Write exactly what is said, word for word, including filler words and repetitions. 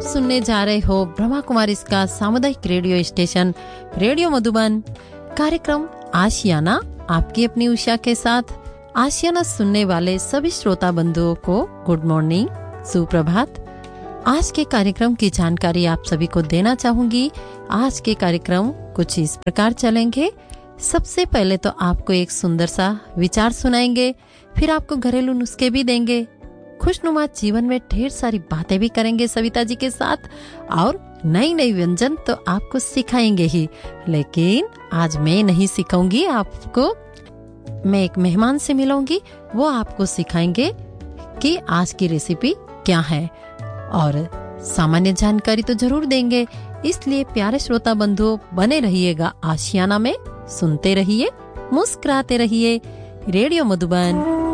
सुनने जा रहे हो ब्रह्मा कुमारी इसका सामुदायिक रेडियो स्टेशन रेडियो मधुबन, कार्यक्रम आशियाना। आपकी अपनी उषा के साथ आशियाना सुनने वाले सभी श्रोता बंधुओं को गुड मॉर्निंग, सुप्रभात। आज के कार्यक्रम की जानकारी आप सभी को देना चाहूंगी। आज के कार्यक्रम कुछ इस प्रकार चलेंगे। सबसे पहले तो आपको एक सुंदर सा विचार सुनाएंगे, फिर आपको घरेलू नुस्खे भी देंगे, खुशनुमा जीवन में ढेर सारी बातें भी करेंगे सविता जी के साथ, और नई नई व्यंजन तो आपको सिखाएंगे ही। लेकिन आज मैं नहीं सिखाऊंगी आपको, मैं एक मेहमान से मिलूंगी, वो आपको सिखाएंगे कि आज की रेसिपी क्या है, और सामान्य जानकारी तो जरूर देंगे। इसलिए प्यारे श्रोता बंधुओं, बने रहिएगा आशियाना में, सुनते रहिए, मुस्कुराते रहिए। रेडियो मधुबन